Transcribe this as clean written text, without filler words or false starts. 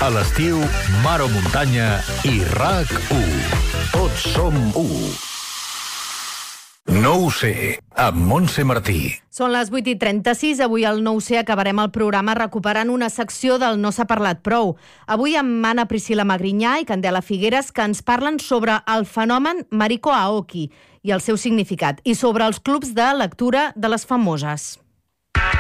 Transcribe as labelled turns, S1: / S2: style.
S1: A l'estiu, mar o muntanya i RAC1. Tots som u. No ho sé, amb Montse Martí.
S2: Són les 8:36. Avui al No ho sé acabarem el programa recuperant una secció del No s'ha parlat prou. Avui amb Anna Priscila Magrinyà i Candela Figueres, que ens parlen sobre el fenomen Mariko Aoki i el seu significat, i sobre els clubs de lectura de les famoses.